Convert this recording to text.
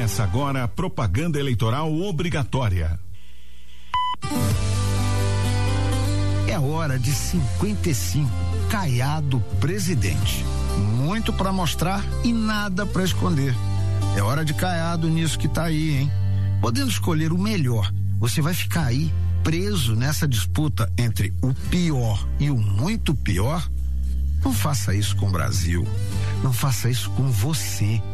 Começa agora a propaganda eleitoral obrigatória. É hora de 55, Caiado presidente. Muito para mostrar e nada para esconder. É hora de Caiado nisso que tá aí, hein? Podendo escolher o melhor, você vai ficar aí preso nessa disputa entre o pior e o muito pior? Não faça isso com o Brasil. Não faça isso com você.